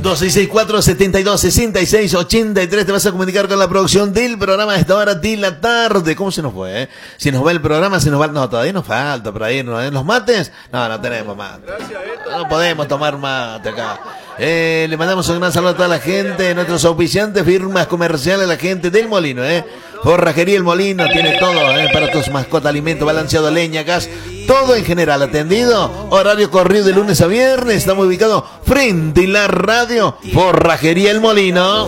2664-7266-83. Te vas a comunicar con la producción del programa a esta hora de la tarde. ¿Cómo se nos fue, eh? Si nos va el programa, se nos va... No, todavía nos falta por ahí, ¿no? ¿Los mates? No, no tenemos mate. No podemos tomar mate acá. Le mandamos un gran saludo a toda la gente, nuestros auspiciantes, firmas comerciales, la gente del Molino, Forrajería El Molino, tiene todo, para tus mascotas, alimento balanceado, leña, gas, todo en general atendido. Horario corrido de lunes a viernes. Estamos ubicados frente a la radio Forrajería El Molino.